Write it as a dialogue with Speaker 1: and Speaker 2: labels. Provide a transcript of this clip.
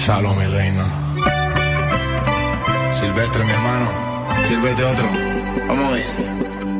Speaker 1: Shalom, mi reina. Silvestre, mi hermano. Sírvete otro.
Speaker 2: ¿Cómo dice?